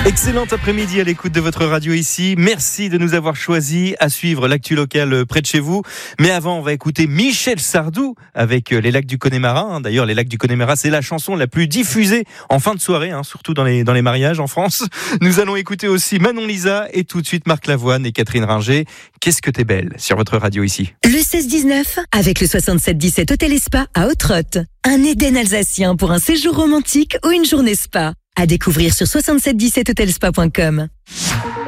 Excellent après-midi à l'écoute de votre radio ici. Merci de nous avoir choisis à suivre l'actu locale près de chez vous. Mais avant, on va écouter Michel Sardou avec les lacs du Connemara. D'ailleurs, les lacs du Connemara, c'est la chanson la plus diffusée en fin de soirée, surtout dans les mariages en France. Nous allons écouter aussi Manon Lisa et tout de suite Marc Lavoine et Catherine Ringer. Qu'est-ce que t'es belle sur votre radio ici. Le 16-19 avec le 67-17 Hôtel et Spa à Ottrott. Un Éden alsacien pour un séjour romantique ou une journée spa. À découvrir sur 6717hotelspa.com.